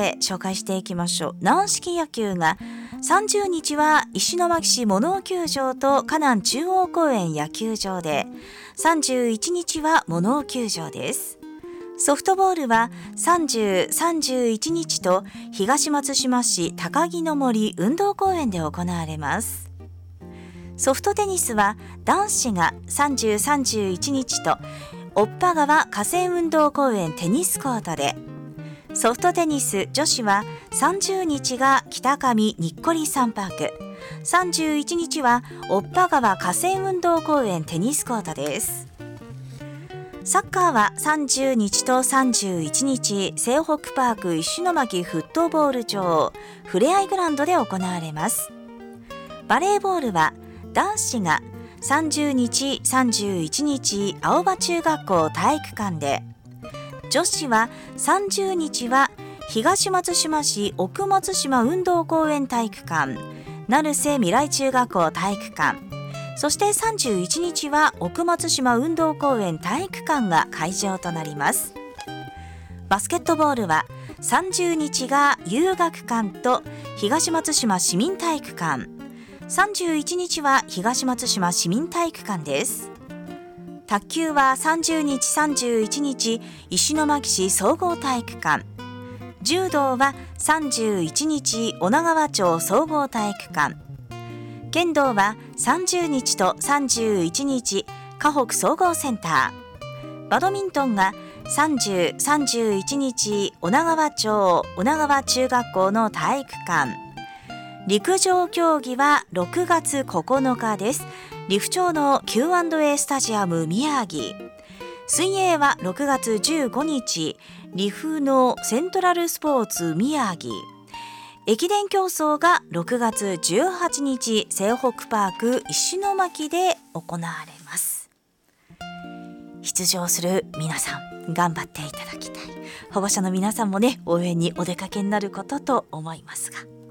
で紹介していきましょう。軟式野球が30日は石巻市物尾球場と河南中央公園野球場で、31日は物尾球場です。ソフトボールは30、31日と東松島市高木の森運動公園で行われます。ソフトテニスは男子が30、31日とおっぱ川河川運動公園テニスコートで、ソフトテニス女子は30日が北上にっこりサンパーク、31日はおっぱ川河川運動公園テニスコートです。サッカーは30日と31日、西北パーク石巻フットボール場ふれあいグラウンドで行われます。バレーボールは男子が30日、31日、青葉中学校体育館で、女子は30日は東松島市奥松島運動公園体育館、成瀬未来中学校体育館、そして31日は奥松島運動公園体育館が会場となります。バスケットボールは30日が遊学館と東松島市民体育館、31日は東松島市民体育館です。卓球は30日、31日石巻市総合体育館、柔道は31日女川町総合体育館、剣道は30日と31日河北総合センター、バドミントンが30、31日女川町女川中学校の体育館、陸上競技は6月9日です。利府町の Q&A スタジアム宮城。水泳は6月15日、利府のセントラルスポーツ宮城。駅伝競争が6月18日、西北パーク石巻で行われます。出場する皆さん、頑張っていただきたい。保護者の皆さんもね、応援にお出かけになることと思いますが。